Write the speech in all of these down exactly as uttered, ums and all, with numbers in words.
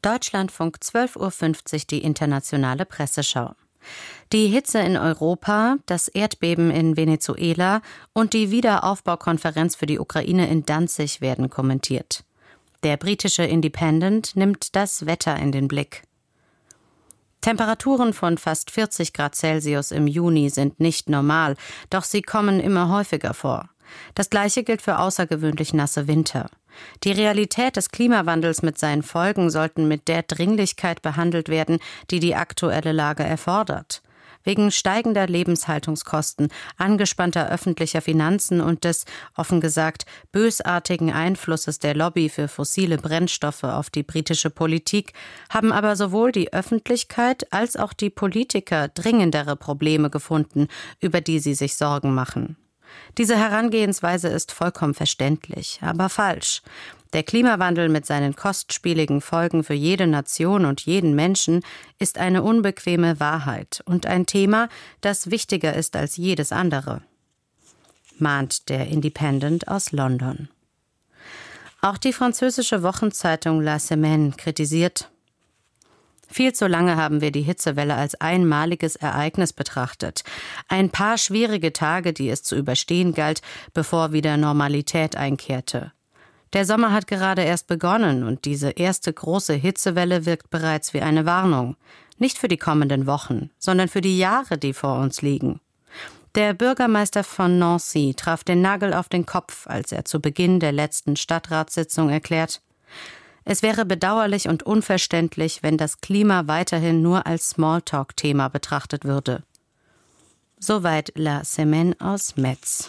Deutschlandfunk zwölf Uhr fünfzig, die internationale Presseschau. Die Hitze in Europa, das Erdbeben in Venezuela und die Wiederaufbaukonferenz für die Ukraine in Danzig werden kommentiert. Der britische Independent nimmt das Wetter in den Blick. Temperaturen von fast vierzig Grad Celsius im Juni sind nicht normal, doch sie kommen immer häufiger vor. Das Gleiche gilt für außergewöhnlich nasse Winter. Die Realität des Klimawandels mit seinen Folgen sollten mit der Dringlichkeit behandelt werden, die die aktuelle Lage erfordert. Wegen steigender Lebenshaltungskosten, angespannter öffentlicher Finanzen und des, offen gesagt, bösartigen Einflusses der Lobby für fossile Brennstoffe auf die britische Politik haben aber sowohl die Öffentlichkeit als auch die Politiker dringendere Probleme gefunden, über die sie sich Sorgen machen. Diese Herangehensweise ist vollkommen verständlich, aber falsch. Der Klimawandel mit seinen kostspieligen Folgen für jede Nation und jeden Menschen ist eine unbequeme Wahrheit und ein Thema, das wichtiger ist als jedes andere, mahnt der Independent aus London. Auch die französische Wochenzeitung La Semaine kritisiert: Viel zu lange haben wir die Hitzewelle als einmaliges Ereignis betrachtet. Ein paar schwierige Tage, die es zu überstehen galt, bevor wieder Normalität einkehrte. Der Sommer hat gerade erst begonnen und diese erste große Hitzewelle wirkt bereits wie eine Warnung. Nicht für die kommenden Wochen, sondern für die Jahre, die vor uns liegen. Der Bürgermeister von Nancy traf den Nagel auf den Kopf, als er zu Beginn der letzten Stadtratssitzung erklärt: Es wäre bedauerlich und unverständlich, wenn das Klima weiterhin nur als Smalltalk-Thema betrachtet würde. Soweit La Semaine aus Metz.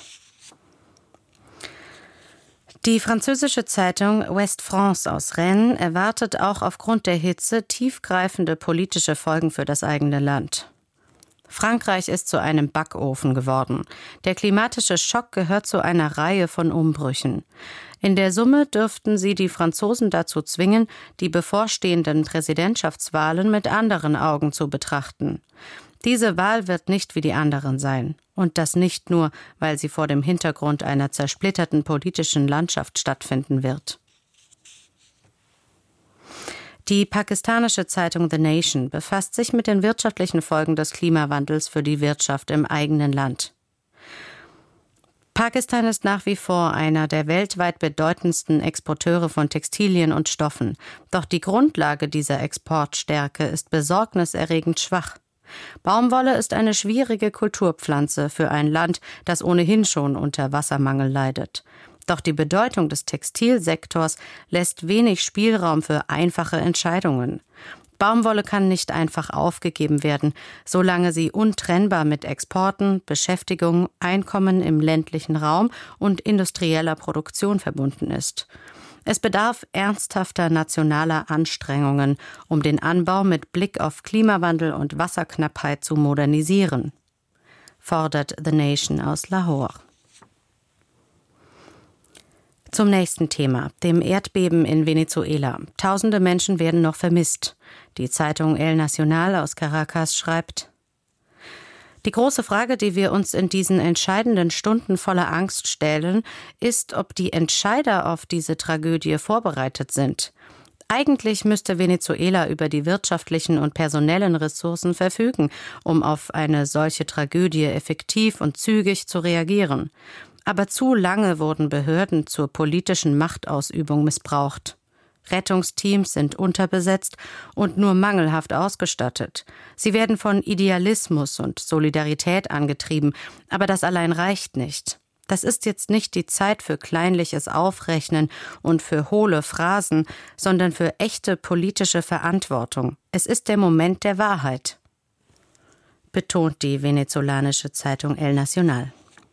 Die französische Zeitung Ouest France aus Rennes erwartet auch aufgrund der Hitze tiefgreifende politische Folgen für das eigene Land. Frankreich ist zu einem Backofen geworden. Der klimatische Schock gehört zu einer Reihe von Umbrüchen. In der Summe dürften sie die Franzosen dazu zwingen, die bevorstehenden Präsidentschaftswahlen mit anderen Augen zu betrachten. Diese Wahl wird nicht wie die anderen sein. Und das nicht nur, weil sie vor dem Hintergrund einer zersplitterten politischen Landschaft stattfinden wird. Die pakistanische Zeitung The Nation befasst sich mit den wirtschaftlichen Folgen des Klimawandels für die Wirtschaft im eigenen Land. Pakistan ist nach wie vor einer der weltweit bedeutendsten Exporteure von Textilien und Stoffen. Doch die Grundlage dieser Exportstärke ist besorgniserregend schwach. Baumwolle ist eine schwierige Kulturpflanze für ein Land, das ohnehin schon unter Wassermangel leidet. Doch die Bedeutung des Textilsektors lässt wenig Spielraum für einfache Entscheidungen. Baumwolle kann nicht einfach aufgegeben werden, solange sie untrennbar mit Exporten, Beschäftigung, Einkommen im ländlichen Raum und industrieller Produktion verbunden ist. Es bedarf ernsthafter nationaler Anstrengungen, um den Anbau mit Blick auf Klimawandel und Wasserknappheit zu modernisieren, fordert The Nation aus Lahore. Zum nächsten Thema, dem Erdbeben in Venezuela. Tausende Menschen werden noch vermisst. Die Zeitung El Nacional aus Caracas schreibt: Die große Frage, die wir uns in diesen entscheidenden Stunden voller Angst stellen, ist, ob die Entscheider auf diese Tragödie vorbereitet sind. Eigentlich müsste Venezuela über die wirtschaftlichen und personellen Ressourcen verfügen, um auf eine solche Tragödie effektiv und zügig zu reagieren. Aber zu lange wurden Behörden zur politischen Machtausübung missbraucht. Rettungsteams sind unterbesetzt und nur mangelhaft ausgestattet. Sie werden von Idealismus und Solidarität angetrieben, aber das allein reicht nicht. Das ist jetzt nicht die Zeit für kleinliches Aufrechnen und für hohle Phrasen, sondern für echte politische Verantwortung. Es ist der Moment der Wahrheit, betont die venezolanische Zeitung El Nacional.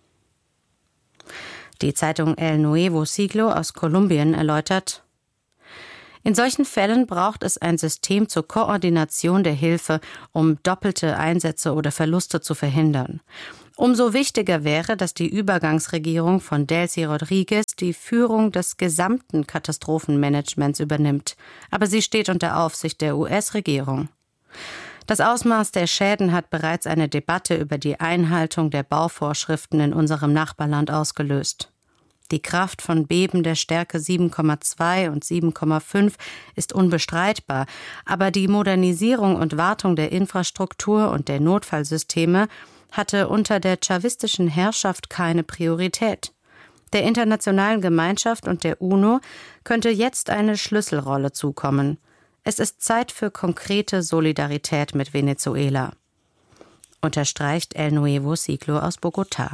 Die Zeitung El Nuevo Siglo aus Kolumbien erläutert: In solchen Fällen braucht es ein System zur Koordination der Hilfe, um doppelte Einsätze oder Verluste zu verhindern. Umso wichtiger wäre, dass die Übergangsregierung von Delcy Rodriguez die Führung des gesamten Katastrophenmanagements übernimmt. Aber sie steht unter Aufsicht der U S-Regierung. Das Ausmaß der Schäden hat bereits eine Debatte über die Einhaltung der Bauvorschriften in unserem Nachbarland ausgelöst. Die Kraft von Beben der Stärke sieben Komma zwei und sieben Komma fünf ist unbestreitbar, aber die Modernisierung und Wartung der Infrastruktur und der Notfallsysteme hatte unter der chavistischen Herrschaft keine Priorität. Der internationalen Gemeinschaft und der UNO könnte jetzt eine Schlüsselrolle zukommen. Es ist Zeit für konkrete Solidarität mit Venezuela, unterstreicht El Nuevo Siglo aus Bogotá.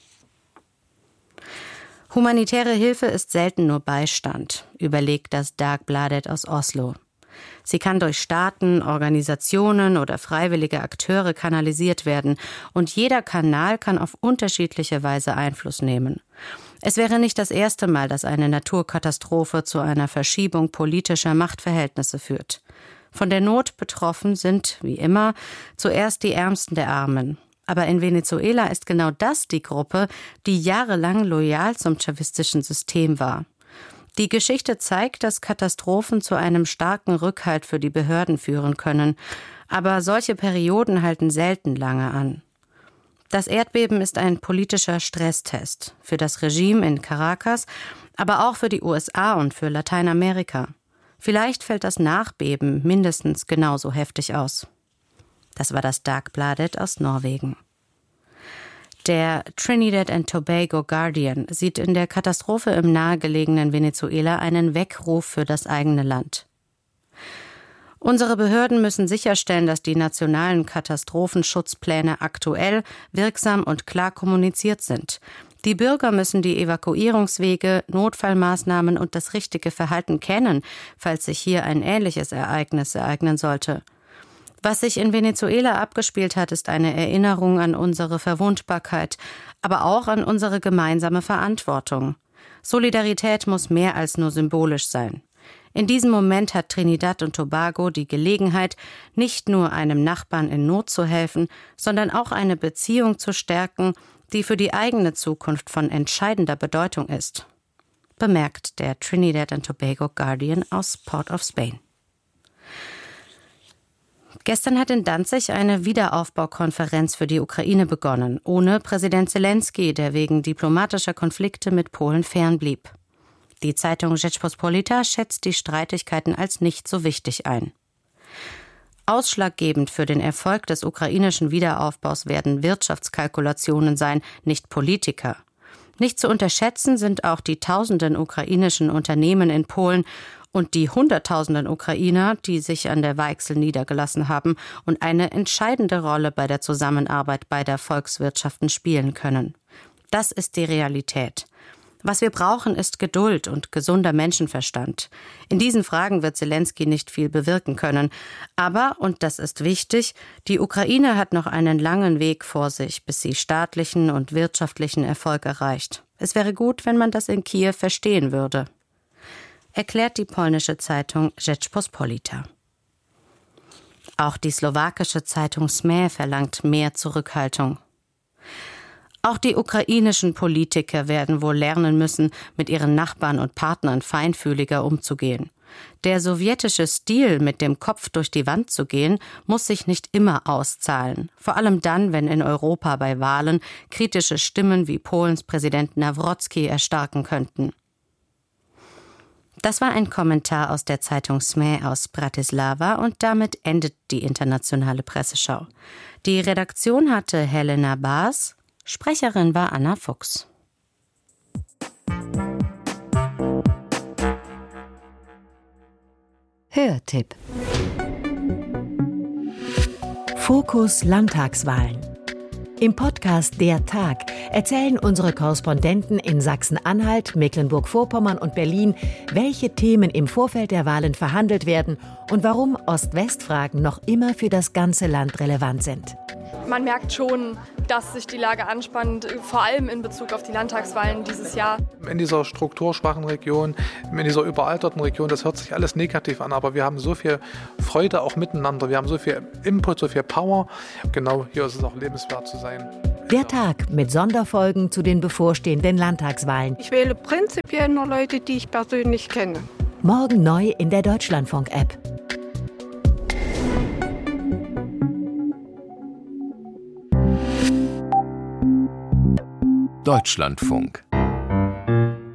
Humanitäre Hilfe ist selten nur Beistand, überlegt das Dagbladet aus Oslo. Sie kann durch Staaten, Organisationen oder freiwillige Akteure kanalisiert werden und jeder Kanal kann auf unterschiedliche Weise Einfluss nehmen. Es wäre nicht das erste Mal, dass eine Naturkatastrophe zu einer Verschiebung politischer Machtverhältnisse führt. Von der Not betroffen sind, wie immer, zuerst die Ärmsten der Armen. Aber in Venezuela ist genau das die Gruppe, die jahrelang loyal zum chavistischen System war. Die Geschichte zeigt, dass Katastrophen zu einem starken Rückhalt für die Behörden führen können. Aber solche Perioden halten selten lange an. Das Erdbeben ist ein politischer Stresstest für das Regime in Caracas, aber auch für die U S A und für Lateinamerika. Vielleicht fällt das Nachbeben mindestens genauso heftig aus. Das war das Dagbladet aus Norwegen. Der Trinidad and Tobago Guardian sieht in der Katastrophe im nahegelegenen Venezuela einen Weckruf für das eigene Land. Unsere Behörden müssen sicherstellen, dass die nationalen Katastrophenschutzpläne aktuell, wirksam und klar kommuniziert sind. Die Bürger müssen die Evakuierungswege, Notfallmaßnahmen und das richtige Verhalten kennen, falls sich hier ein ähnliches Ereignis ereignen sollte. Was sich in Venezuela abgespielt hat, ist eine Erinnerung an unsere Verwundbarkeit, aber auch an unsere gemeinsame Verantwortung. Solidarität muss mehr als nur symbolisch sein. In diesem Moment hat Trinidad und Tobago die Gelegenheit, nicht nur einem Nachbarn in Not zu helfen, sondern auch eine Beziehung zu stärken, die für die eigene Zukunft von entscheidender Bedeutung ist, bemerkt der Trinidad and Tobago Guardian aus Port of Spain. Gestern hat in Danzig eine Wiederaufbaukonferenz für die Ukraine begonnen, ohne Präsident Zelensky, der wegen diplomatischer Konflikte mit Polen fernblieb. Die Zeitung Rzeczpospolita schätzt die Streitigkeiten als nicht so wichtig ein. Ausschlaggebend für den Erfolg des ukrainischen Wiederaufbaus werden Wirtschaftskalkulationen sein, nicht Politiker. Nicht zu unterschätzen sind auch die tausenden ukrainischen Unternehmen in Polen und die hunderttausenden Ukrainer, die sich an der Weichsel niedergelassen haben und eine entscheidende Rolle bei der Zusammenarbeit beider Volkswirtschaften spielen können. Das ist die Realität. Was wir brauchen, ist Geduld und gesunder Menschenverstand. In diesen Fragen wird Zelensky nicht viel bewirken können. Aber, und das ist wichtig, die Ukraine hat noch einen langen Weg vor sich, bis sie staatlichen und wirtschaftlichen Erfolg erreicht. Es wäre gut, wenn man das in Kiew verstehen würde, erklärt die polnische Zeitung Rzeczpospolita. Auch die slowakische Zeitung S M E verlangt mehr Zurückhaltung. Auch die ukrainischen Politiker werden wohl lernen müssen, mit ihren Nachbarn und Partnern feinfühliger umzugehen. Der sowjetische Stil, mit dem Kopf durch die Wand zu gehen, muss sich nicht immer auszahlen. Vor allem dann, wenn in Europa bei Wahlen kritische Stimmen wie Polens Präsident Nawrocki erstarken könnten. Das war ein Kommentar aus der Zeitung S M E aus Bratislava und damit endet die internationale Presseschau. Die Redaktion hatte Helena Baas, Sprecherin war Anna Fuchs. Hörtipp. Fokus Landtagswahlen. Im Podcast Der Tag erzählen unsere Korrespondenten in Sachsen-Anhalt, Mecklenburg-Vorpommern und Berlin, welche Themen im Vorfeld der Wahlen verhandelt werden und warum Ost-West-Fragen noch immer für das ganze Land relevant sind. Man merkt schon, dass sich die Lage anspannt, vor allem in Bezug auf die Landtagswahlen dieses Jahr. In dieser strukturschwachen Region, in dieser überalterten Region, das hört sich alles negativ an, aber wir haben so viel Freude auch miteinander, wir haben so viel Input, so viel Power. Genau, hier ist es auch lebenswert zu sein. Der Tag mit Sonderfolgen zu den bevorstehenden Landtagswahlen. Ich wähle prinzipiell nur Leute, die ich persönlich kenne. Morgen neu in der Deutschlandfunk-App. Deutschlandfunk.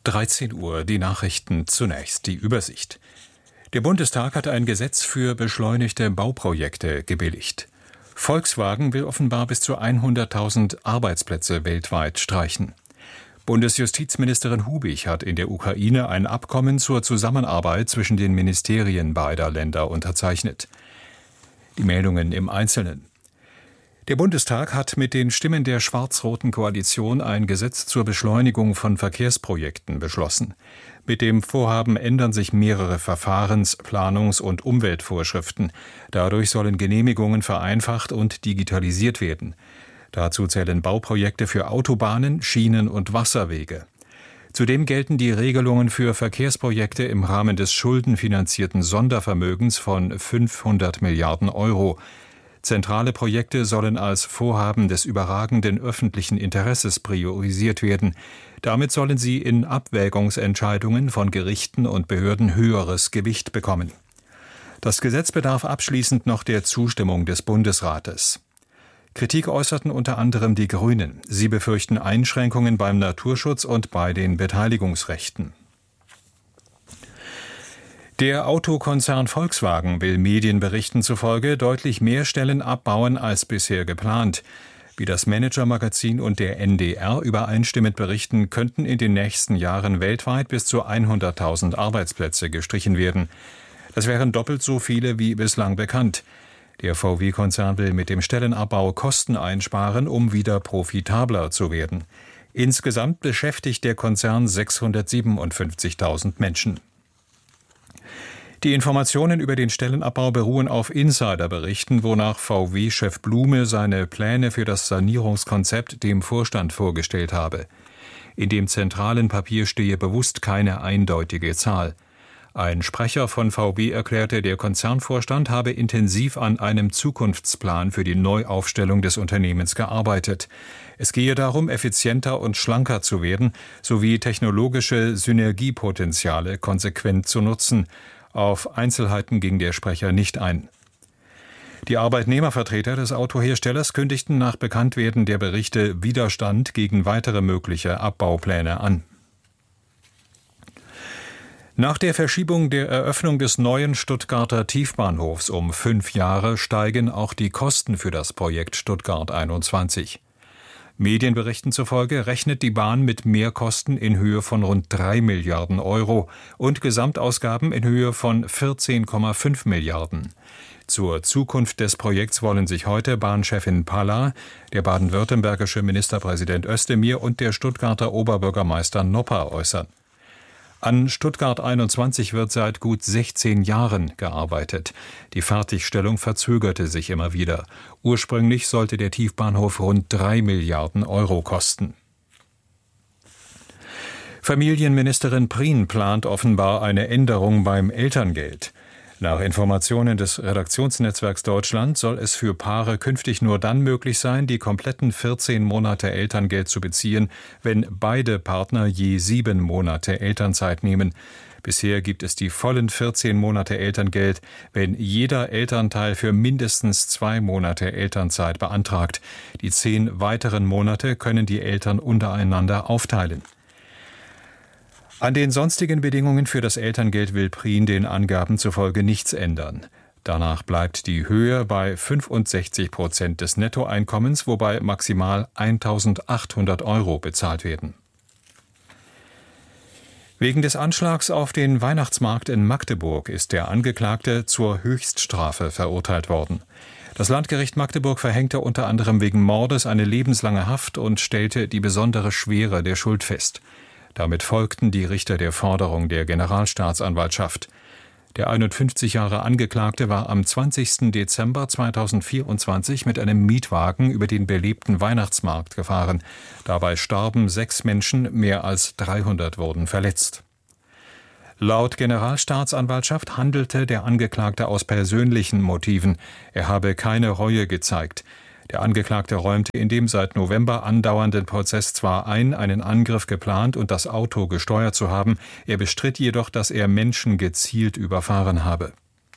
dreizehn Uhr, die Nachrichten, zunächst die Übersicht. Der Bundestag hat ein Gesetz für beschleunigte Bauprojekte gebilligt. Volkswagen will offenbar bis zu hunderttausend Arbeitsplätze weltweit streichen. Bundesjustizministerin Hubig hat in der Ukraine ein Abkommen zur Zusammenarbeit zwischen den Ministerien beider Länder unterzeichnet. Die Meldungen im Einzelnen. Der Bundestag hat mit den Stimmen der schwarz-roten Koalition ein Gesetz zur Beschleunigung von Verkehrsprojekten beschlossen. Mit dem Vorhaben ändern sich mehrere Verfahrens-, Planungs- und Umweltvorschriften. Dadurch sollen Genehmigungen vereinfacht und digitalisiert werden. Dazu zählen Bauprojekte für Autobahnen, Schienen und Wasserwege. Zudem gelten die Regelungen für Verkehrsprojekte im Rahmen des schuldenfinanzierten Sondervermögens von fünfhundert Milliarden Euro. Zentrale Projekte sollen als Vorhaben des überragenden öffentlichen Interesses priorisiert werden. Damit sollen sie in Abwägungsentscheidungen von Gerichten und Behörden höheres Gewicht bekommen. Das Gesetz bedarf abschließend noch der Zustimmung des Bundesrates. Kritik äußerten unter anderem die Grünen. Sie befürchten Einschränkungen beim Naturschutz und bei den Beteiligungsrechten. Der Autokonzern Volkswagen will Medienberichten zufolge deutlich mehr Stellen abbauen als bisher geplant. Wie das Manager-Magazin und der N D R übereinstimmend berichten, könnten in den nächsten Jahren weltweit bis zu hunderttausend Arbeitsplätze gestrichen werden. Das wären doppelt so viele wie bislang bekannt. Der V W-Konzern will mit dem Stellenabbau Kosten einsparen, um wieder profitabler zu werden. Insgesamt beschäftigt der Konzern sechshundertsiebenundfünfzigtausend Menschen. Die Informationen über den Stellenabbau beruhen auf Insiderberichten, wonach V W-Chef Blume seine Pläne für das Sanierungskonzept dem Vorstand vorgestellt habe. In dem zentralen Papier stehe bewusst keine eindeutige Zahl. Ein Sprecher von V W erklärte, der Konzernvorstand habe intensiv an einem Zukunftsplan für die Neuaufstellung des Unternehmens gearbeitet. Es gehe darum, effizienter und schlanker zu werden, sowie technologische Synergiepotenziale konsequent zu nutzen. Auf Einzelheiten ging der Sprecher nicht ein. Die Arbeitnehmervertreter des Autoherstellers kündigten nach Bekanntwerden der Berichte Widerstand gegen weitere mögliche Abbaupläne an. Nach der Verschiebung der Eröffnung des neuen Stuttgarter Tiefbahnhofs um fünf Jahre steigen auch die Kosten für das Projekt Stuttgart einundzwanzig. Medienberichten zufolge rechnet die Bahn mit Mehrkosten in Höhe von rund drei Milliarden Euro und Gesamtausgaben in Höhe von vierzehn Komma fünf Milliarden. Zur Zukunft des Projekts wollen sich heute Bahnchefin Palla, der baden-württembergische Ministerpräsident Özdemir und der Stuttgarter Oberbürgermeister Nopper äußern. An Stuttgart einundzwanzig wird seit gut sechzehn Jahren gearbeitet. Die Fertigstellung verzögerte sich immer wieder. Ursprünglich sollte der Tiefbahnhof rund drei Milliarden Euro kosten. Familienministerin Prien plant offenbar eine Änderung beim Elterngeld. Nach Informationen des Redaktionsnetzwerks Deutschland soll es für Paare künftig nur dann möglich sein, die kompletten vierzehn Monate Elterngeld zu beziehen, wenn beide Partner je sieben Monate Elternzeit nehmen. Bisher gibt es die vollen vierzehn Monate Elterngeld, wenn jeder Elternteil für mindestens zwei Monate Elternzeit beantragt. Die zehn weiteren Monate können die Eltern untereinander aufteilen. An den sonstigen Bedingungen für das Elterngeld will Prien den Angaben zufolge nichts ändern. Danach bleibt die Höhe bei fünfundsechzig Prozent des Nettoeinkommens, wobei maximal eintausendachthundert Euro bezahlt werden. Wegen des Anschlags auf den Weihnachtsmarkt in Magdeburg ist der Angeklagte zur Höchststrafe verurteilt worden. Das Landgericht Magdeburg verhängte unter anderem wegen Mordes eine lebenslange Haft und stellte die besondere Schwere der Schuld fest. Damit folgten die Richter der Forderung der Generalstaatsanwaltschaft. Der einundfünfzig Jahre Angeklagte war am zwanzigsten Dezember zweitausendvierundzwanzig mit einem Mietwagen über den belebten Weihnachtsmarkt gefahren. Dabei starben sechs Menschen, mehr als dreihundert wurden verletzt. Laut Generalstaatsanwaltschaft handelte der Angeklagte aus persönlichen Motiven. Er habe keine Reue gezeigt. Der Angeklagte räumte in dem seit November andauernden Prozess zwar ein, einen Angriff geplant und das Auto gesteuert zu haben, er bestritt jedoch, dass er Menschen gezielt überfahren habe.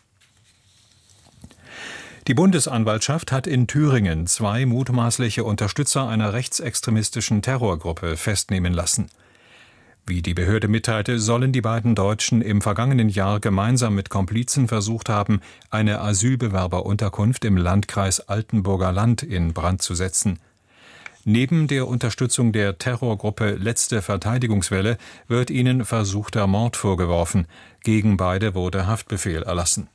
Die Bundesanwaltschaft hat in Thüringen zwei mutmaßliche Unterstützer einer rechtsextremistischen Terrorgruppe festnehmen lassen. Wie die Behörde mitteilte, sollen die beiden Deutschen im vergangenen Jahr gemeinsam mit Komplizen versucht haben, eine Asylbewerberunterkunft im Landkreis Altenburger Land in Brand zu setzen. Neben der Unterstützung der Terrorgruppe Letzte Verteidigungswelle wird ihnen versuchter Mord vorgeworfen. Gegen beide wurde Haftbefehl erlassen.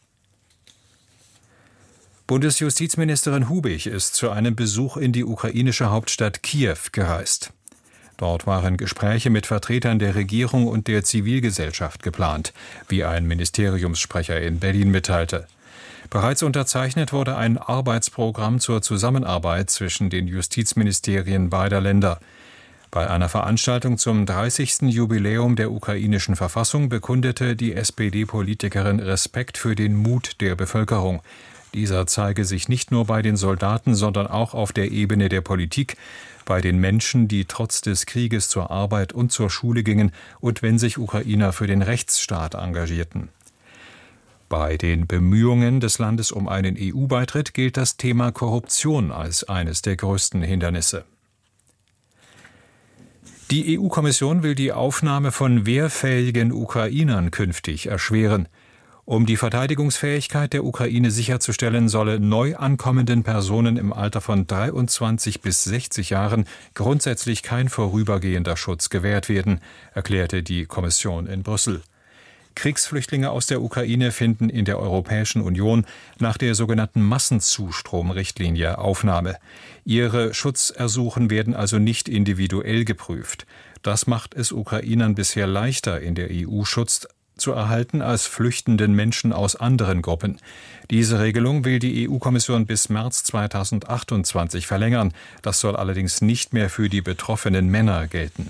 Bundesjustizministerin Hubig ist zu einem Besuch in die ukrainische Hauptstadt Kiew gereist. Dort waren Gespräche mit Vertretern der Regierung und der Zivilgesellschaft geplant, wie ein Ministeriumssprecher in Berlin mitteilte. Bereits unterzeichnet wurde ein Arbeitsprogramm zur Zusammenarbeit zwischen den Justizministerien beider Länder. Bei einer Veranstaltung zum dreißigsten Jubiläum der ukrainischen Verfassung bekundete die S P D-Politikerin Respekt für den Mut der Bevölkerung. Dieser zeige sich nicht nur bei den Soldaten, sondern auch auf der Ebene der Politik, bei den Menschen, die trotz des Krieges zur Arbeit und zur Schule gingen und wenn sich Ukrainer für den Rechtsstaat engagierten. Bei den Bemühungen des Landes um einen E U-Beitritt gilt das Thema Korruption als eines der größten Hindernisse. Die E U-Kommission will die Aufnahme von wehrfähigen Ukrainern künftig erschweren. Um die Verteidigungsfähigkeit der Ukraine sicherzustellen, solle neu ankommenden Personen im Alter von dreiundzwanzig bis sechzig Jahren grundsätzlich kein vorübergehender Schutz gewährt werden, erklärte die Kommission in Brüssel. Kriegsflüchtlinge aus der Ukraine finden in der Europäischen Union nach der sogenannten Massenzustromrichtlinie Aufnahme. Ihre Schutzersuchen werden also nicht individuell geprüft. Das macht es Ukrainern bisher leichter, in der E U Schutz zu erhalten als flüchtenden Menschen aus anderen Gruppen. Diese Regelung will die E U-Kommission bis März zweitausendachtundzwanzig verlängern. Das soll allerdings nicht mehr für die betroffenen Männer gelten.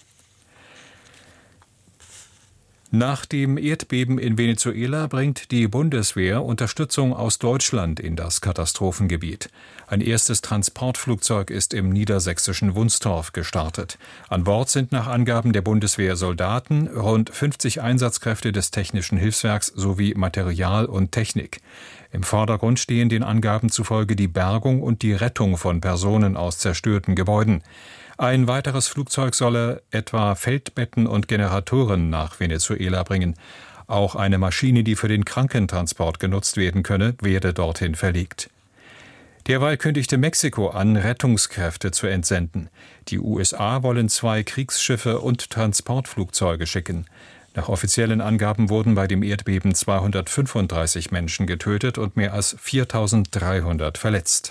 Nach dem Erdbeben in Venezuela bringt die Bundeswehr Unterstützung aus Deutschland in das Katastrophengebiet. Ein erstes Transportflugzeug ist im niedersächsischen Wunstorf gestartet. An Bord sind nach Angaben der Bundeswehr Soldaten, rund fünfzig Einsatzkräfte des Technischen Hilfswerks sowie Material und Technik. Im Vordergrund stehen den Angaben zufolge die Bergung und die Rettung von Personen aus zerstörten Gebäuden. Ein weiteres Flugzeug solle etwa Feldbetten und Generatoren nach Venezuela bringen. Auch eine Maschine, die für den Krankentransport genutzt werden könne, werde dorthin verlegt. Derweil kündigte Mexiko an, Rettungskräfte zu entsenden. Die U S A wollen zwei Kriegsschiffe und Transportflugzeuge schicken. Nach offiziellen Angaben wurden bei dem Erdbeben zweihundertfünfunddreißig Menschen getötet und mehr als viertausenddreihundert verletzt.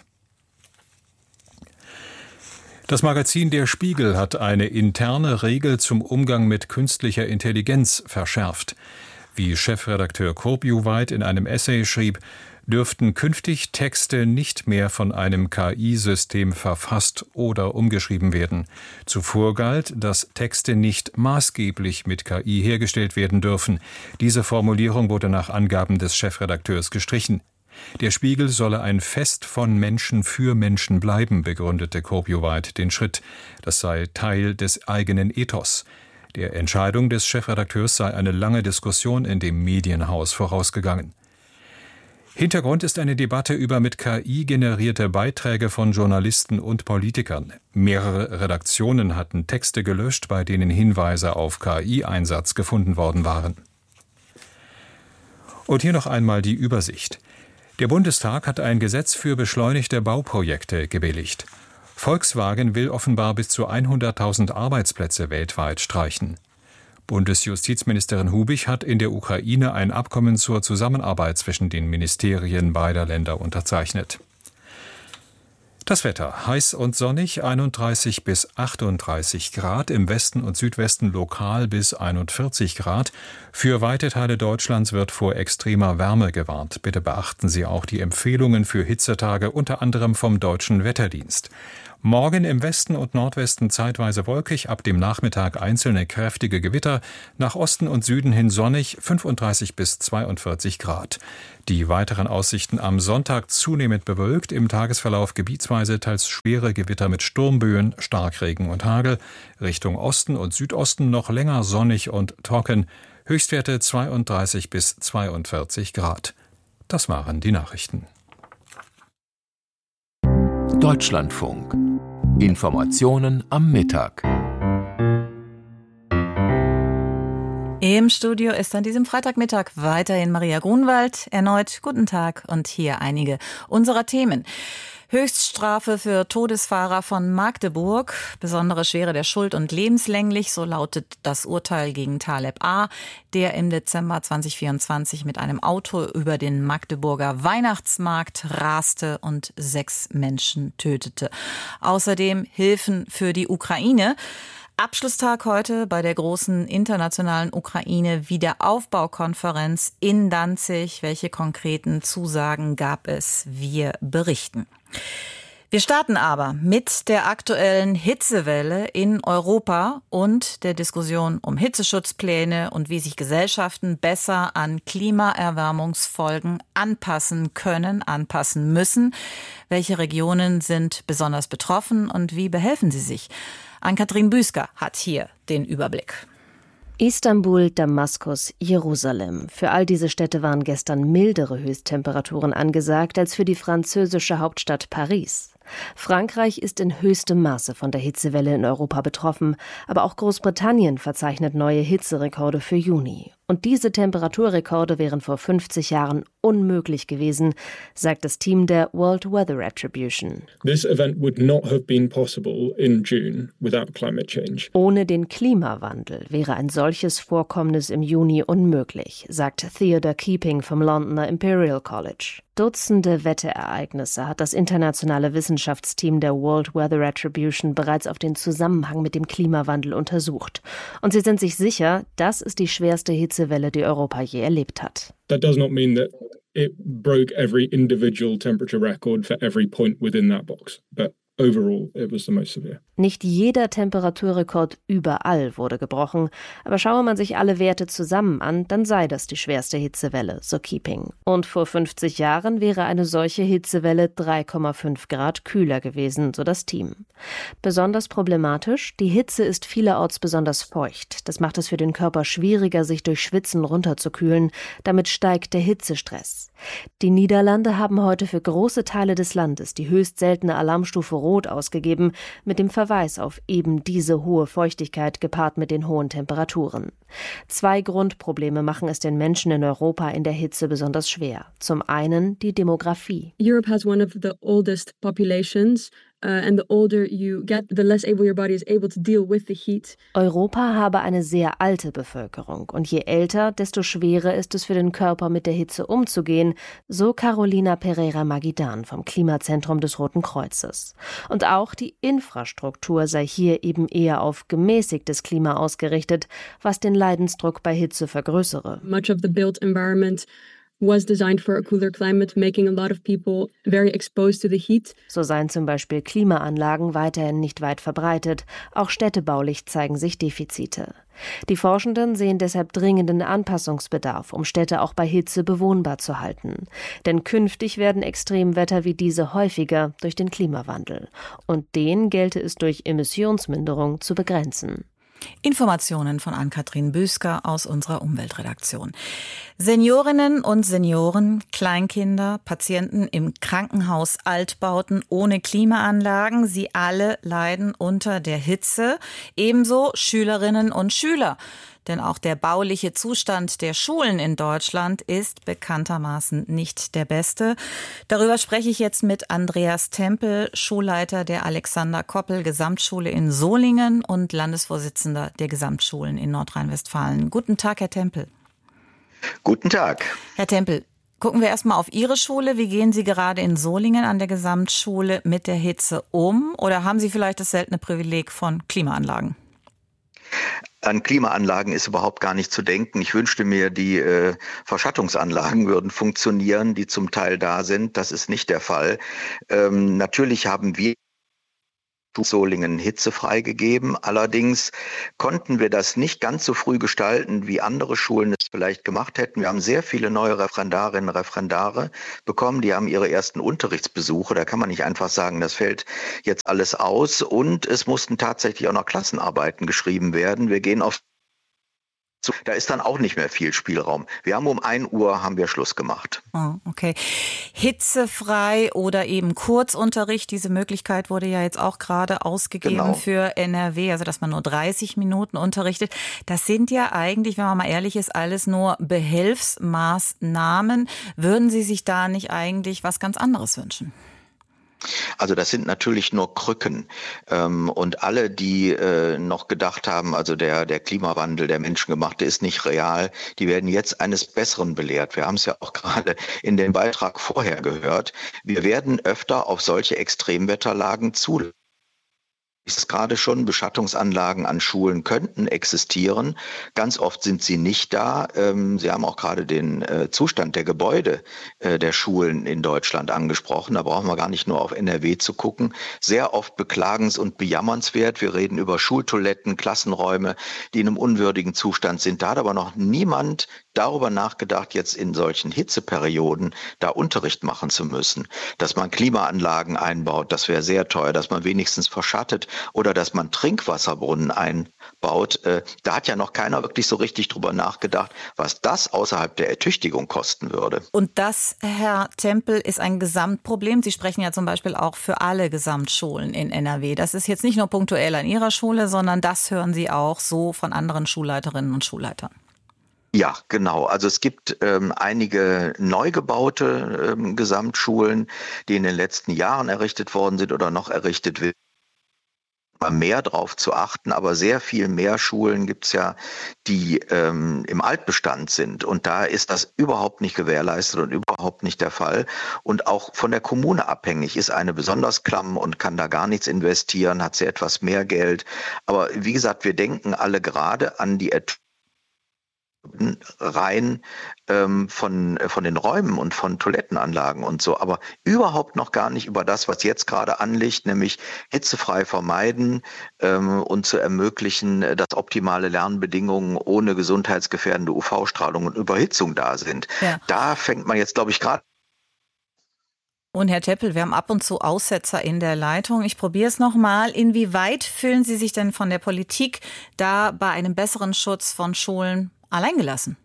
Das Magazin Der Spiegel hat eine interne Regel zum Umgang mit künstlicher Intelligenz verschärft. Wie Chefredakteur Kurt Juweit in einem Essay schrieb, dürften künftig Texte nicht mehr von einem K I-System verfasst oder umgeschrieben werden. Zuvor galt, dass Texte nicht maßgeblich mit K I hergestellt werden dürfen. Diese Formulierung wurde nach Angaben des Chefredakteurs gestrichen. Der Spiegel solle ein Fest von Menschen für Menschen bleiben, begründete Kurbjuweit den Schritt. Das sei Teil des eigenen Ethos. Der Entscheidung des Chefredakteurs sei eine lange Diskussion in dem Medienhaus vorausgegangen. Hintergrund ist eine Debatte über mit K I generierte Beiträge von Journalisten und Politikern. Mehrere Redaktionen hatten Texte gelöscht, bei denen Hinweise auf K I-Einsatz gefunden worden waren. Und hier noch einmal die Übersicht. Der Bundestag hat ein Gesetz für beschleunigte Bauprojekte gebilligt. Volkswagen will offenbar bis zu hunderttausend Arbeitsplätze weltweit streichen. Bundesjustizministerin Hubig hat in der Ukraine ein Abkommen zur Zusammenarbeit zwischen den Ministerien beider Länder unterzeichnet. Das Wetter: heiß und sonnig, einunddreißig bis achtunddreißig Grad, im Westen und Südwesten lokal bis einundvierzig Grad. Für weite Teile Deutschlands wird vor extremer Wärme gewarnt. Bitte beachten Sie auch die Empfehlungen für Hitzetage, unter anderem vom Deutschen Wetterdienst. Morgen im Westen und Nordwesten zeitweise wolkig, ab dem Nachmittag einzelne kräftige Gewitter, nach Osten und Süden hin sonnig, fünfunddreißig bis zweiundvierzig Grad. Die weiteren Aussichten: am Sonntag zunehmend bewölkt, im Tagesverlauf gebietsweise teils schwere Gewitter mit Sturmböen, Starkregen und Hagel, Richtung Osten und Südosten noch länger sonnig und trocken, Höchstwerte zweiunddreißig bis zweiundvierzig Grad. Das waren die Nachrichten. Deutschlandfunk. Informationen am Mittag. Im Studio ist an diesem Freitagmittag weiterhin Maria Grunwald. Erneut guten Tag und hier einige unserer Themen. Höchststrafe für Todesfahrer von Magdeburg, besondere Schwere der Schuld und lebenslänglich, so lautet das Urteil gegen Taleb A., der im Dezember zwanzig vierundzwanzig mit einem Auto über den Magdeburger Weihnachtsmarkt raste und sechs Menschen tötete. Außerdem Hilfen für die Ukraine. Abschlusstag heute bei der großen internationalen Ukraine-Wiederaufbaukonferenz in Danzig. Welche konkreten Zusagen gab es? Wir berichten. Wir starten aber mit der aktuellen Hitzewelle in Europa und der Diskussion um Hitzeschutzpläne und wie sich Gesellschaften besser an Klimaerwärmungsfolgen anpassen können, anpassen müssen. Welche Regionen sind besonders betroffen und wie behelfen sie sich? Ann-Kathrin Büsker hat hier den Überblick. Istanbul, Damaskus, Jerusalem. Für all diese Städte waren gestern mildere Höchsttemperaturen angesagt als für die französische Hauptstadt Paris. Frankreich ist in höchstem Maße von der Hitzewelle in Europa betroffen, aber auch Großbritannien verzeichnet neue Hitzerekorde für Juni. Und diese Temperaturrekorde wären vor fünfzig Jahren unmöglich gewesen, sagt das Team der World Weather Attribution. This event would not have been possible in June without climate change. Ohne den Klimawandel wäre ein solches Vorkommnis im Juni unmöglich, sagt Theodore Keeping vom Londoner Imperial College. Dutzende Wetterereignisse hat das internationale Wissenschaftsteam der World Weather Attribution bereits auf den Zusammenhang mit dem Klimawandel untersucht. Und sie sind sich sicher, das ist die schwerste Hitzewelle, die Europa je erlebt hat. That does not mean that it broke every individual temperature record for every point within that box, but overall it was the most severe. Nicht jeder Temperaturrekord überall wurde gebrochen, aber schaue man sich alle Werte zusammen an, dann sei das die schwerste Hitzewelle, so Keeping. Und vor fünfzig Jahren wäre eine solche Hitzewelle drei Komma fünf Grad kühler gewesen, so das Team. Besonders problematisch, die Hitze ist vielerorts besonders feucht. Das macht es für den Körper schwieriger, sich durch Schwitzen runterzukühlen. Damit steigt der Hitzestress. Die Niederlande haben heute für große Teile des Landes die höchst seltene Alarmstufe Rot ausgegeben, mit dem Verweis auf eben diese hohe Feuchtigkeit gepaart mit den hohen Temperaturen. Zwei Grundprobleme machen es den Menschen in Europa in der Hitze besonders schwer. Zum einen die Demografie. Europe has one of the oldest populations. Uh, and the older you get, the less able your body is able to deal with the heat. Europa habe eine sehr alte Bevölkerung und je älter, desto schwerer ist es für den Körper, mit der Hitze umzugehen, so Carolina Pereira Magidan vom Klimazentrum des Roten Kreuzes. Und auch die Infrastruktur sei hier eben eher auf gemäßigtes Klima ausgerichtet, was den Leidensdruck bei Hitze vergrößere. Much of the built environment was designed for a cooler climate, making a lot of people very exposed to the heat. So seien zum Beispiel Klimaanlagen weiterhin nicht weit verbreitet. Auch städtebaulich zeigen sich Defizite. Die Forschenden sehen deshalb dringenden Anpassungsbedarf, um Städte auch bei Hitze bewohnbar zu halten. Denn künftig werden Extremwetter wie diese häufiger durch den Klimawandel. Und den gelte es durch Emissionsminderung zu begrenzen. Informationen von Ann-Kathrin Büsker aus unserer Umweltredaktion. Seniorinnen und Senioren, Kleinkinder, Patienten im Krankenhaus, Altbauten ohne Klimaanlagen, sie alle leiden unter der Hitze. Ebenso Schülerinnen und Schüler. Denn auch der bauliche Zustand der Schulen in Deutschland ist bekanntermaßen nicht der beste. Darüber spreche ich jetzt mit Andreas Tempel, Schulleiter der Alexander-Koppel-Gesamtschule in Solingen und Landesvorsitzender der Gesamtschulen in Nordrhein-Westfalen. Guten Tag, Herr Tempel. Guten Tag. Herr Tempel, gucken wir erstmal auf Ihre Schule. Wie gehen Sie gerade in Solingen an der Gesamtschule mit der Hitze um? Oder haben Sie vielleicht das seltene Privileg von Klimaanlagen? An Klimaanlagen ist überhaupt gar nicht zu denken. Ich wünschte mir, die äh, Verschattungsanlagen würden funktionieren, die zum Teil da sind. Das ist nicht der Fall. Ähm, natürlich haben wir Solingen Hitze freigegeben. Allerdings konnten wir das nicht ganz so früh gestalten, wie andere Schulen es vielleicht gemacht hätten. Wir haben sehr viele neue Referendarinnen und Referendare bekommen. Die haben ihre ersten Unterrichtsbesuche. Da kann man nicht einfach sagen, das fällt jetzt alles aus. Und es mussten tatsächlich auch noch Klassenarbeiten geschrieben werden. Wir gehen auf Da ist dann auch nicht mehr viel Spielraum. Wir haben um ein Uhr haben wir Schluss gemacht. Oh, okay. Hitzefrei oder eben Kurzunterricht, diese Möglichkeit wurde ja jetzt auch gerade ausgegeben genau. für N R W, also dass man nur dreißig Minuten unterrichtet. Das sind ja eigentlich, wenn man mal ehrlich ist, alles nur Behelfsmaßnahmen. Würden Sie sich da nicht eigentlich was ganz anderes wünschen? Also das sind natürlich nur Krücken. Und alle, die noch gedacht haben, also der, der Klimawandel, der menschengemachte, ist nicht real, die werden jetzt eines Besseren belehrt. Wir haben es ja auch gerade in dem Beitrag vorher gehört. Wir werden öfter auf solche Extremwetterlagen zulassen. Ist gerade schon, Beschattungsanlagen an Schulen könnten existieren. Ganz oft sind sie nicht da. Sie haben auch gerade den Zustand der Gebäude der Schulen in Deutschland angesprochen. Da brauchen wir gar nicht nur auf N R W zu gucken. Sehr oft beklagens- und bejammernswert. Wir reden über Schultoiletten, Klassenräume, die in einem unwürdigen Zustand sind. Da hat aber noch niemand darüber nachgedacht, jetzt in solchen Hitzeperioden da Unterricht machen zu müssen. Dass man Klimaanlagen einbaut, das wäre sehr teuer. Dass man wenigstens verschattet oder dass man Trinkwasserbrunnen einbaut. Äh, da hat ja noch keiner wirklich so richtig drüber nachgedacht, was das außerhalb der Ertüchtigung kosten würde. Und das, Herr Tempel, ist ein Gesamtproblem. Sie sprechen ja zum Beispiel auch für alle Gesamtschulen in N R W. Das ist jetzt nicht nur punktuell an Ihrer Schule, sondern das hören Sie auch so von anderen Schulleiterinnen und Schulleitern. Ja, genau. Also es gibt ähm, einige neu gebaute ähm, Gesamtschulen, die in den letzten Jahren errichtet worden sind oder noch errichtet werden. Mal mehr drauf zu achten, aber sehr viel mehr Schulen gibt's ja, die ähm, im Altbestand sind. Und da ist das überhaupt nicht gewährleistet und überhaupt nicht der Fall. Und auch von der Kommune abhängig. Ist eine besonders klamm und kann da gar nichts investieren, hat sie etwas mehr Geld. Aber wie gesagt, wir denken alle gerade an die Ertüchtigung rein ähm, von, von den Räumen und von Toilettenanlagen und so, aber überhaupt noch gar nicht über das, was jetzt gerade anliegt, nämlich hitzefrei vermeiden ähm, und zu ermöglichen, dass optimale Lernbedingungen ohne gesundheitsgefährdende U V-Strahlung und Überhitzung da sind. Ja. Da fängt man jetzt, glaube ich, gerade. Und Herr Teppel, wir haben ab und zu Aussetzer in der Leitung. Ich probiere es nochmal. Inwieweit fühlen Sie sich denn von der Politik da bei einem besseren Schutz von Schulen alleingelassen?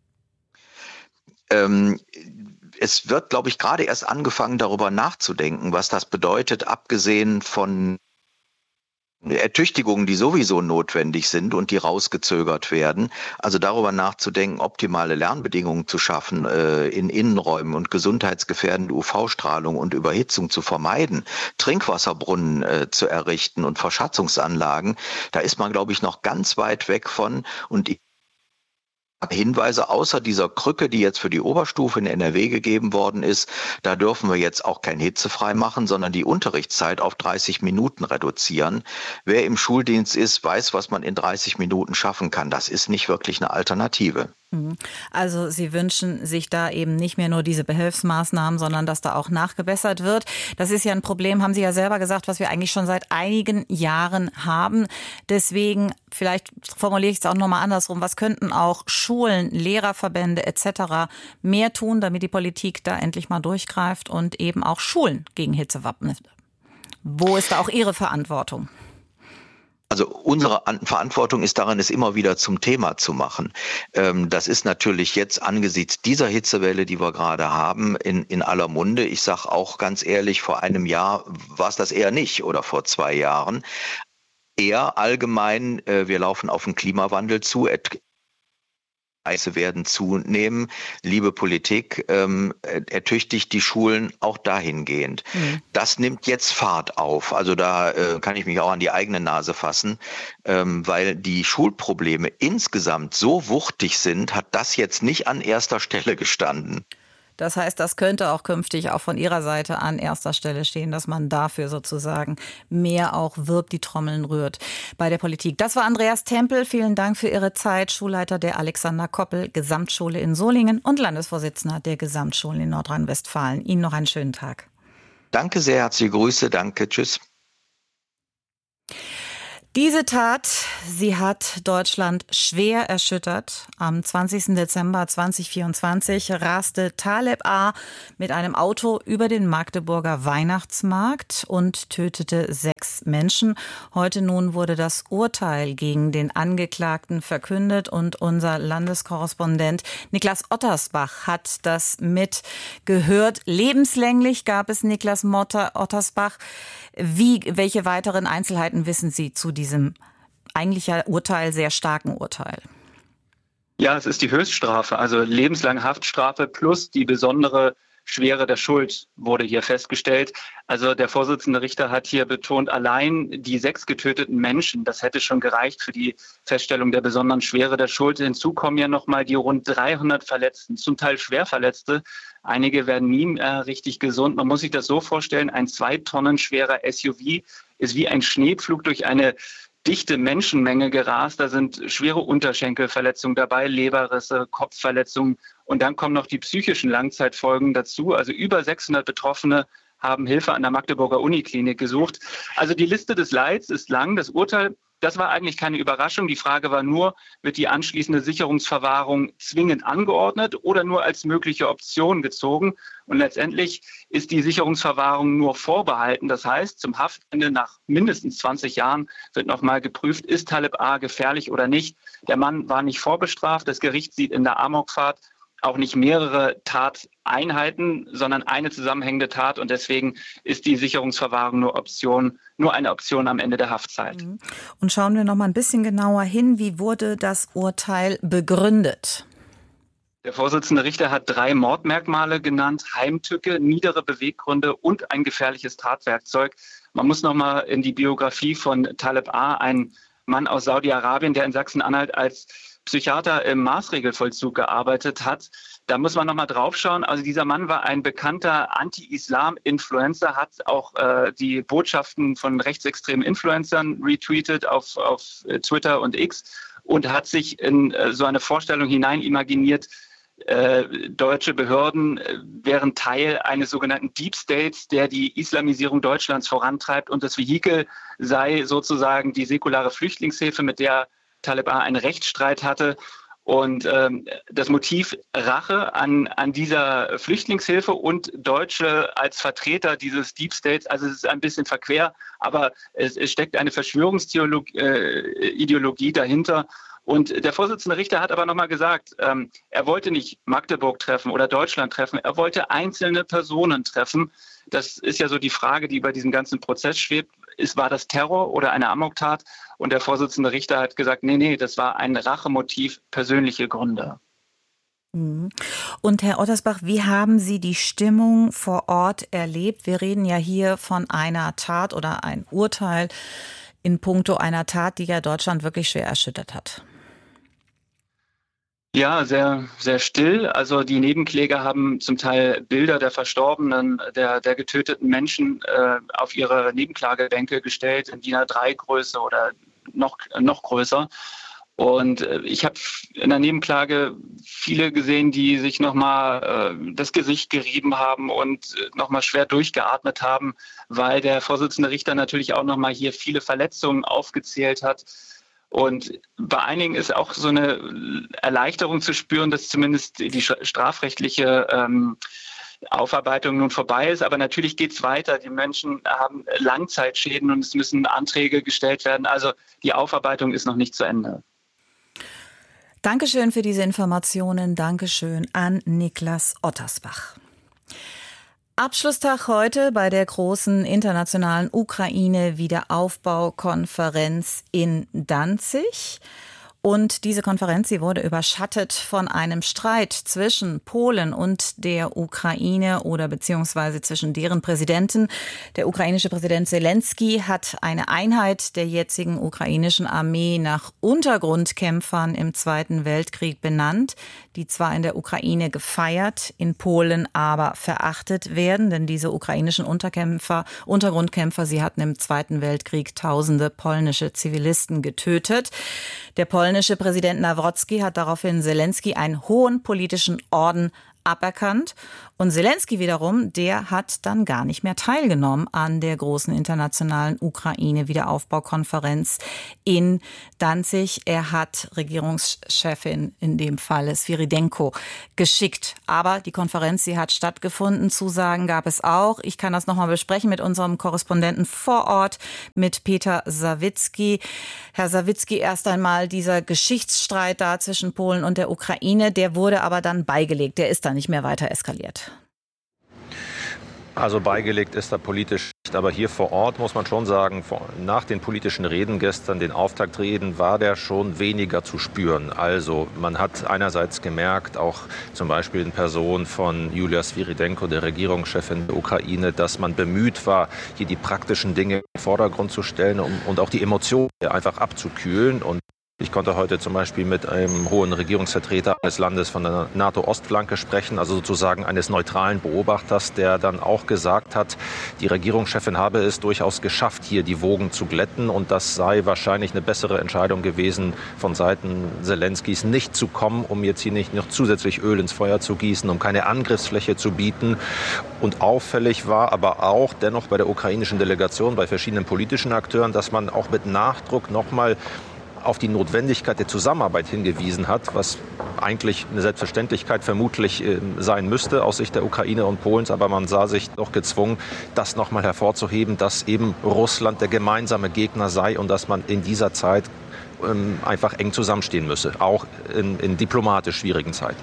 Ähm, es wird, glaube ich, gerade erst angefangen, darüber nachzudenken, was das bedeutet, abgesehen von Ertüchtigungen, die sowieso notwendig sind und die rausgezögert werden. Also darüber nachzudenken, optimale Lernbedingungen zu schaffen äh, in Innenräumen und gesundheitsgefährdende U V-Strahlung und Überhitzung zu vermeiden, Trinkwasserbrunnen äh, zu errichten und Verschattungsanlagen. Da ist man, glaube ich, noch ganz weit weg von. Und ich Hinweise außer dieser Krücke, die jetzt für die Oberstufe in N R W gegeben worden ist, da dürfen wir jetzt auch kein hitzefrei machen, sondern die Unterrichtszeit auf dreißig Minuten reduzieren. Wer im Schuldienst ist, weiß, was man in dreißig Minuten schaffen kann. Das ist nicht wirklich eine Alternative. Also Sie wünschen sich da eben nicht mehr nur diese Behelfsmaßnahmen, sondern dass da auch nachgebessert wird. Das ist ja ein Problem, haben Sie ja selber gesagt, was wir eigentlich schon seit einigen Jahren haben. Deswegen, vielleicht formuliere ich es auch nochmal andersrum, was könnten auch Schulen, Lehrerverbände et cetera mehr tun, damit die Politik da endlich mal durchgreift und eben auch Schulen gegen Hitze wappnet? Wo ist da auch Ihre Verantwortung? Also unsere Verantwortung ist darin, es immer wieder zum Thema zu machen. Das ist natürlich jetzt angesichts dieser Hitzewelle, die wir gerade haben, in, in aller Munde. Ich sage auch ganz ehrlich, vor einem Jahr war es das eher nicht oder vor zwei Jahren. Eher allgemein, wir laufen auf den Klimawandel zu. Preise werden zunehmen. Liebe Politik, ähm, ertüchtigt die Schulen auch dahingehend. Mhm. Das nimmt jetzt Fahrt auf. Also da äh, kann ich mich auch an die eigene Nase fassen, ähm, weil die Schulprobleme insgesamt so wuchtig sind, hat das jetzt nicht an erster Stelle gestanden. Das heißt, das könnte auch künftig auch von Ihrer Seite an erster Stelle stehen, dass man dafür sozusagen mehr auch wirbt, die Trommeln rührt bei der Politik. Das war Andreas Tempel. Vielen Dank für Ihre Zeit. Schulleiter der Alexander Koppel Gesamtschule in Solingen und Landesvorsitzender der Gesamtschulen in Nordrhein-Westfalen. Ihnen noch einen schönen Tag. Danke sehr, herzliche Grüße. Danke, tschüss. Diese Tat, sie hat Deutschland schwer erschüttert. Am zwanzigsten Dezember zweitausendvierundzwanzig raste Taleb A. mit einem Auto über den Magdeburger Weihnachtsmarkt und tötete sechs Menschen. Heute nun wurde das Urteil gegen den Angeklagten verkündet und unser Landeskorrespondent Niklas Ottersbach hat das mitgehört. Lebenslänglich gab es Niklas Ottersbach. Wie, welche weiteren Einzelheiten wissen Sie zu diesem eigentlich ja Urteil, sehr starken Urteil? Ja, es ist die Höchststrafe, also lebenslange Haftstrafe plus die besondere Schwere der Schuld wurde hier festgestellt. Also der Vorsitzende Richter hat hier betont, allein die sechs getöteten Menschen, das hätte schon gereicht für die Feststellung der besonderen Schwere der Schuld. Hinzu kommen ja nochmal die rund dreihundert Verletzten, zum Teil Schwerverletzte. Einige werden nie äh, richtig gesund. Man muss sich das so vorstellen, ein zwei Tonnen schwerer S U V ist wie ein Schneepflug durch eine dichte Menschenmenge gerast. Da sind schwere Unterschenkelverletzungen dabei, Leberrisse, Kopfverletzungen. Und dann kommen noch die psychischen Langzeitfolgen dazu. Also über sechshundert Betroffene haben Hilfe an der Magdeburger Uniklinik gesucht. Also die Liste des Leids ist lang. Das Urteil, das war eigentlich keine Überraschung. Die Frage war nur, wird die anschließende Sicherungsverwahrung zwingend angeordnet oder nur als mögliche Option gezogen? Und letztendlich ist die Sicherungsverwahrung nur vorbehalten. Das heißt, zum Haftende nach mindestens zwanzig Jahren wird nochmal geprüft, ist Taleb A. gefährlich oder nicht. Der Mann war nicht vorbestraft. Das Gericht sieht in der Amokfahrt auch nicht mehrere Tateinheiten, sondern eine zusammenhängende Tat. Und deswegen ist die Sicherungsverwahrung nur Option, nur eine Option am Ende der Haftzeit. Und schauen wir noch mal ein bisschen genauer hin. Wie wurde das Urteil begründet? Der Vorsitzende Richter hat drei Mordmerkmale genannt: Heimtücke, niedere Beweggründe und ein gefährliches Tatwerkzeug. Man muss noch mal in die Biografie von Taleb A., ein Mann aus Saudi-Arabien, der in Sachsen-Anhalt als Psychiater im Maßregelvollzug gearbeitet hat. Da muss man noch mal drauf schauen. Also dieser Mann war ein bekannter Anti-Islam-Influencer, hat auch äh, die Botschaften von rechtsextremen Influencern retweetet auf, auf Twitter und X und hat sich in äh, so eine Vorstellung hinein imaginiert, Äh, deutsche Behörden äh, wären Teil eines sogenannten Deep States, der die Islamisierung Deutschlands vorantreibt, und das Vehikel sei sozusagen die säkulare Flüchtlingshilfe, mit der Taleb A. einen Rechtsstreit hatte. Und ähm, das Motiv Rache an, an dieser Flüchtlingshilfe und Deutsche als Vertreter dieses Deep States, also es ist ein bisschen verquer, aber es, es steckt eine Verschwörungsideologie äh, dahinter. Und der Vorsitzende Richter hat aber nochmal gesagt, ähm, er wollte nicht Magdeburg treffen oder Deutschland treffen, er wollte einzelne Personen treffen. Das ist ja so die Frage, die über diesem ganzen Prozess schwebt. Ist, war das Terror oder eine Amoktat? Und der Vorsitzende Richter hat gesagt, nee, nee, das war ein Rachemotiv, persönliche Gründe. Und Herr Ottersbach, wie haben Sie die Stimmung vor Ort erlebt? Wir reden ja hier von einer Tat oder ein Urteil in puncto einer Tat, die ja Deutschland wirklich schwer erschüttert hat. Ja, sehr, sehr still. Also die Nebenkläger haben zum Teil Bilder der Verstorbenen, der, der getöteten Menschen äh, auf ihre Nebenklagebänke gestellt, in D I N A drei Größe oder noch, noch größer. Und äh, ich habe in der Nebenklage viele gesehen, die sich nochmal äh, das Gesicht gerieben haben und äh, nochmal schwer durchgeatmet haben, weil der Vorsitzende Richter natürlich auch nochmal hier viele Verletzungen aufgezählt hat. Und bei einigen ist auch so eine Erleichterung zu spüren, dass zumindest die strafrechtliche ähm, Aufarbeitung nun vorbei ist. Aber natürlich geht es weiter. Die Menschen haben Langzeitschäden und es müssen Anträge gestellt werden. Also die Aufarbeitung ist noch nicht zu Ende. Dankeschön für diese Informationen. Dankeschön an Niklas Ottersbach. Abschlusstag heute bei der großen internationalen Ukraine-Wiederaufbaukonferenz in Danzig. Und diese Konferenz, sie wurde überschattet von einem Streit zwischen Polen und der Ukraine oder beziehungsweise zwischen deren Präsidenten. Der ukrainische Präsident Zelensky hat eine Einheit der jetzigen ukrainischen Armee nach Untergrundkämpfern im Zweiten Weltkrieg benannt, die zwar in der Ukraine gefeiert, in Polen aber verachtet werden, denn diese ukrainischen Unterkämpfer, Untergrundkämpfer, sie hatten im Zweiten Weltkrieg tausende polnische Zivilisten getötet. Der polnische Präsident Nawrocki hat daraufhin Zelensky einen hohen politischen Orden aberkannt. Und Zelensky wiederum, der hat dann gar nicht mehr teilgenommen an der großen internationalen Ukraine-Wiederaufbaukonferenz in Danzig. Er hat Regierungschefin, in dem Fall Sviridенko, geschickt. Aber die Konferenz, sie hat stattgefunden. Zusagen gab es auch. Ich kann das nochmal besprechen mit unserem Korrespondenten vor Ort, mit Peter Sawicki. Herr Sawicki, erst einmal dieser Geschichtsstreit da zwischen Polen und der Ukraine, der wurde aber dann beigelegt. Der ist dann nicht mehr weiter eskaliert. Also beigelegt ist er politisch nicht, aber hier vor Ort muss man schon sagen, nach den politischen Reden gestern, den Auftaktreden, war der schon weniger zu spüren. Also man hat einerseits gemerkt, auch zum Beispiel in Person von Julia Sviridенko, der Regierungschefin der Ukraine, dass man bemüht war, hier die praktischen Dinge im Vordergrund zu stellen um, und auch die Emotionen einfach abzukühlen. Und ich konnte heute zum Beispiel mit einem hohen Regierungsvertreter eines Landes von der NATO-Ostflanke sprechen, also sozusagen eines neutralen Beobachters, der dann auch gesagt hat, die Regierungschefin habe es durchaus geschafft, hier die Wogen zu glätten. Und das sei wahrscheinlich eine bessere Entscheidung gewesen, von Seiten Zelenskys nicht zu kommen, um jetzt hier nicht noch zusätzlich Öl ins Feuer zu gießen, um keine Angriffsfläche zu bieten. Und auffällig war aber auch dennoch bei der ukrainischen Delegation, bei verschiedenen politischen Akteuren, dass man auch mit Nachdruck nochmal auf die Notwendigkeit der Zusammenarbeit hingewiesen hat, was eigentlich eine Selbstverständlichkeit vermutlich äh, sein müsste aus Sicht der Ukraine und Polens. Aber man sah sich doch gezwungen, das nochmal hervorzuheben, dass eben Russland der gemeinsame Gegner sei und dass man in dieser Zeit ähm, einfach eng zusammenstehen müsse, auch in, in diplomatisch schwierigen Zeiten.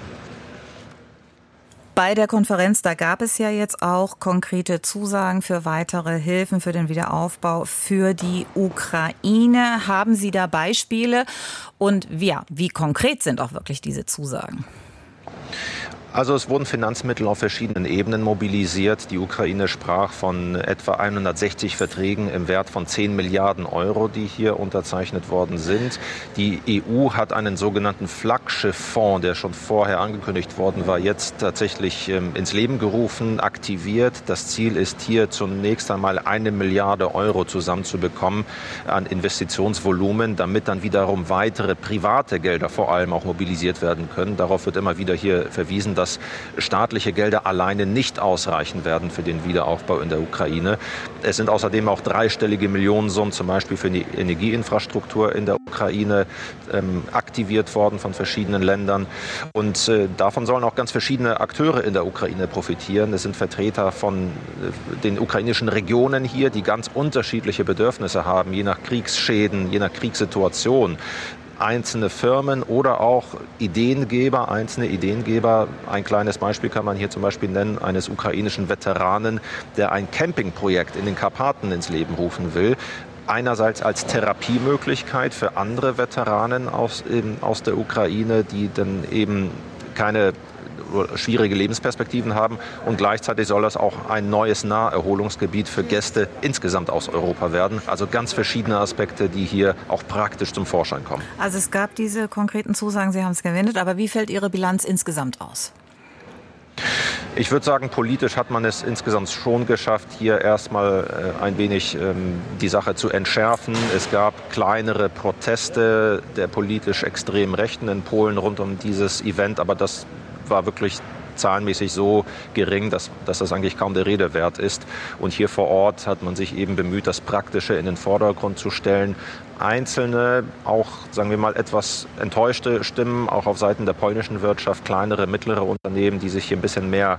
Bei der Konferenz, da gab es ja jetzt auch konkrete Zusagen für weitere Hilfen, für den Wiederaufbau für die Ukraine. Haben Sie da Beispiele? Und ja, wie konkret sind auch wirklich diese Zusagen? Also es wurden Finanzmittel auf verschiedenen Ebenen mobilisiert. Die Ukraine sprach von etwa hundertsechzig Verträgen im Wert von zehn Milliarden Euro, die hier unterzeichnet worden sind. Die E U hat einen sogenannten Flaggschifffonds, der schon vorher angekündigt worden war, jetzt tatsächlich ähm, ins Leben gerufen, aktiviert. Das Ziel ist hier zunächst einmal eine Milliarde Euro zusammenzubekommen an Investitionsvolumen, damit dann wiederum weitere private Gelder vor allem auch mobilisiert werden können. Darauf wird immer wieder hier verwiesen, dass dass staatliche Gelder alleine nicht ausreichen werden für den Wiederaufbau in der Ukraine. Es sind außerdem auch dreistellige Millionensummen zum Beispiel für die Energieinfrastruktur in der Ukraine ähm, aktiviert worden von verschiedenen Ländern. Und äh, davon sollen auch ganz verschiedene Akteure in der Ukraine profitieren. Es sind Vertreter von äh, den ukrainischen Regionen hier, die ganz unterschiedliche Bedürfnisse haben, je nach Kriegsschäden, je nach Kriegssituation. Einzelne Firmen oder auch Ideengeber, einzelne Ideengeber. Ein kleines Beispiel kann man hier zum Beispiel nennen, eines ukrainischen Veteranen, der ein Campingprojekt in den Karpaten ins Leben rufen will. Einerseits als Therapiemöglichkeit für andere Veteranen aus, eben, aus der Ukraine, die dann eben keine schwierige Lebensperspektiven haben, und gleichzeitig soll das auch ein neues Naherholungsgebiet für Gäste insgesamt aus Europa werden. Also ganz verschiedene Aspekte, die hier auch praktisch zum Vorschein kommen. Also es gab diese konkreten Zusagen, Sie haben es gewendet, aber wie fällt Ihre Bilanz insgesamt aus? Ich würde sagen, politisch hat man es insgesamt schon geschafft, hier erstmal äh, ein wenig ähm, die Sache zu entschärfen. Es gab kleinere Proteste der politisch extrem Rechten in Polen rund um dieses Event, aber das war wirklich zahlenmäßig so gering, dass, dass das eigentlich kaum der Rede wert ist. Und hier vor Ort hat man sich eben bemüht, das Praktische in den Vordergrund zu stellen. Einzelne, auch sagen wir mal etwas enttäuschte Stimmen, auch auf Seiten der polnischen Wirtschaft, kleinere, mittlere Unternehmen, die sich hier ein bisschen mehr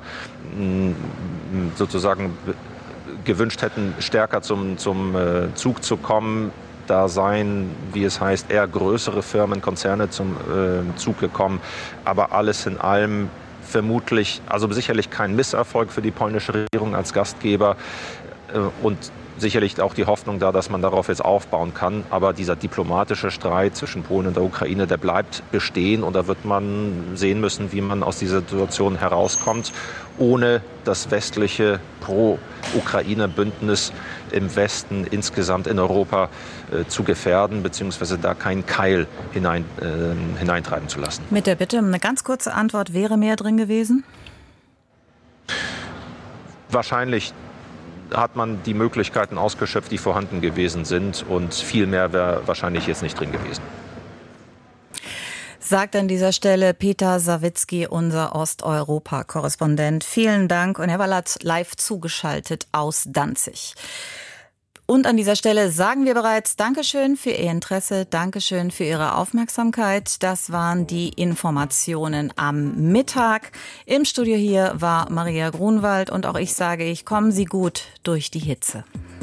sozusagen gewünscht hätten, stärker zum, zum Zug zu kommen. Da seien, wie es heißt, eher größere Firmen, Konzerne zum äh, Zug gekommen. Aber alles in allem vermutlich, also sicherlich kein Misserfolg für die polnische Regierung als Gastgeber äh, und sicherlich auch die Hoffnung da, dass man darauf jetzt aufbauen kann. Aber dieser diplomatische Streit zwischen Polen und der Ukraine, der bleibt bestehen. Und da wird man sehen müssen, wie man aus dieser Situation herauskommt, ohne das westliche Pro-Ukraine-Bündnis im Westen insgesamt in Europa äh, zu gefährden, beziehungsweise da keinen Keil hinein, äh, hineintreiben zu lassen. Mit der Bitte, eine ganz kurze Antwort, wäre mehr drin gewesen? Wahrscheinlich hat man die Möglichkeiten ausgeschöpft, die vorhanden gewesen sind, und viel mehr wäre wahrscheinlich jetzt nicht drin gewesen. Sagt an dieser Stelle Peter Sawicki, unser Osteuropa-Korrespondent. Vielen Dank und er war live zugeschaltet aus Danzig. Und an dieser Stelle sagen wir bereits Dankeschön für Ihr Interesse, Dankeschön für Ihre Aufmerksamkeit. Das waren die Informationen am Mittag. Im Studio hier war Maria Grunwald und auch ich sage, ich kommen Sie gut durch die Hitze.